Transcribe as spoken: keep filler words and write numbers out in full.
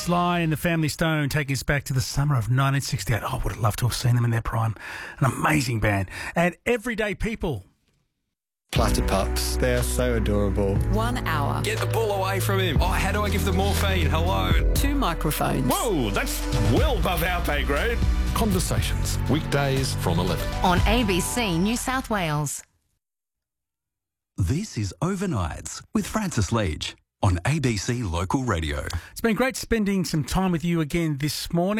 Sly and the Family Stone taking us back to the summer of nineteen sixty-eight. Oh, I would have loved to have seen them in their prime. An amazing band. And Everyday People. Plastic pups, they are so adorable. One hour. Get the ball away from him. Oh, how do I give the morphine? Hello. Two microphones. Whoa, that's well above our pay grade. Conversations, weekdays from eleven. On A B C New South Wales. This is Overnights with Francis Leach on A B C Local Radio. It's been great spending some time with you again this morning.